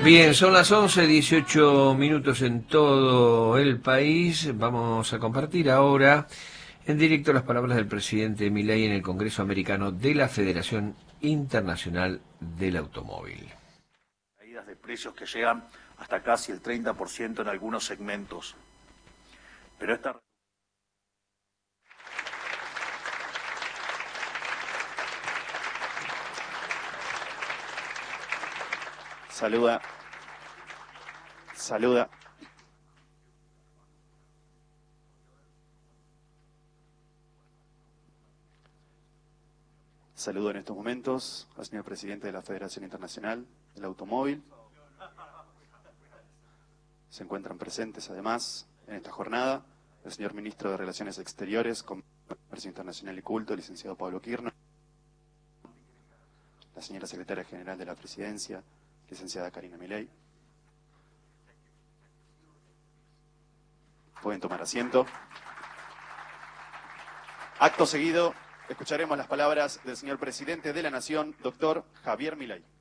Bien, son las 11:18 en todo el país. Vamos a compartir ahora en directo las palabras del presidente Milei en el Congreso Americano de la Federación Internacional del Automóvil. Caídas de precios que llegan hasta casi el 30% en algunos segmentos. Pero esta... Saluda. Saludo en estos momentos al señor presidente de la Federación Internacional del Automóvil. Se encuentran presentes, además, en esta jornada, el señor ministro de Relaciones Exteriores, Comercio Internacional y Culto, el licenciado Pablo Kirchner, la señora secretaria general de la Presidencia, licenciada Karina Milei. Pueden tomar asiento. Acto seguido, escucharemos las palabras del señor presidente de la Nación, doctor Javier Milei.